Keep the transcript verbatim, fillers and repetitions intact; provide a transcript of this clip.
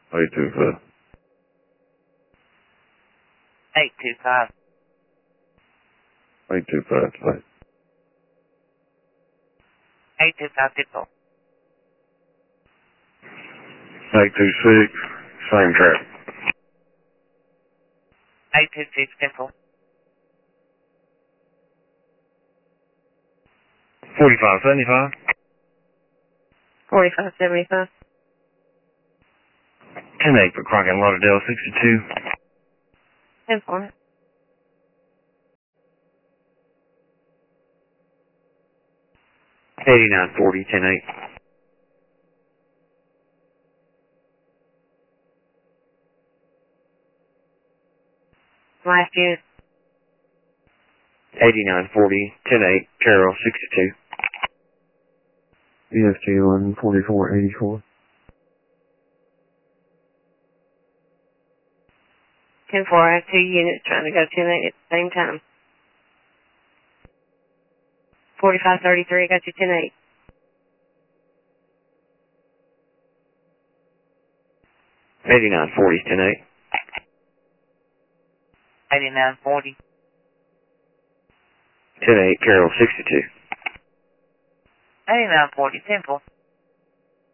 eight two five. eight two five. eight two five tonight. eight two five people. eight two six, same traffic. eight two six people. forty-five seventy-five. forty-five seventy-five. ten eight for Crockett Lauderdale sixty-two. ten four. eighty-nine forty, ten eight. Last unit. eighty-nine forty, ten eight, Carroll sixty-two. E S G eleven forty-four eighty-four. ten four, I have two units trying to go ten eight at the same time. forty-five thirty-three, I got you ten eight. eighty-nine forty, ten eight. eighty-nine forty. ten eight, Carroll sixty-two. eighty-nine forty, ten four.